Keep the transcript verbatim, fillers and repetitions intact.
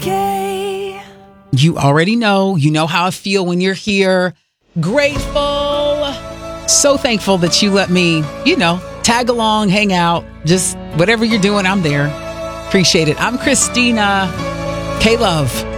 K. You already know. You know how I feel when you're here. Grateful. So thankful that you let me, you know, tag along, hang out. Just whatever you're doing, I'm there. Appreciate it. I'm Christina K. Love.